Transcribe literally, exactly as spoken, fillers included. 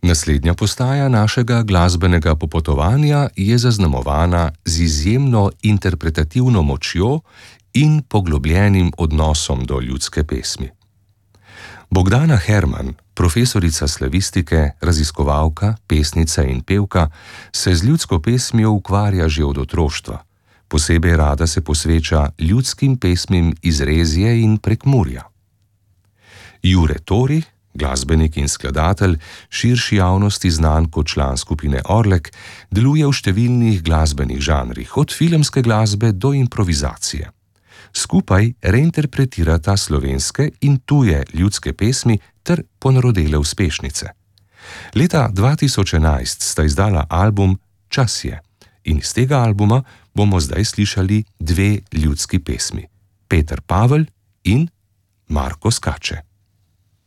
Naslednja postaja našega glasbenega popotovanja je zaznamovana z izjemno interpretativno močjo in poglobljenim odnosom do ljudske pesmi. Bogdana Herman, profesorica slavistike, raziskovalka, pesnica in pevka, se z ljudsko pesmijo ukvarja že od otroštva. Posebej rada se posveča ljudskim pesmim iz Rezije in Prekmurja. Jure Tori, glasbenik in skladatelj, širši javnosti znan kot član skupine Orlek, deluje v številnih glasbenih žanrih, od filmske glasbe do improvizacije. Skupaj reinterpretirata slovenske in tuje ljudske pesmi ter ponarodele uspešnice. Leta dva tisoč enajst sta izdala album Čas je in iz tega albuma bomo zdaj slišali dve ljudski pesmi: Peter Pavel in Marko skače.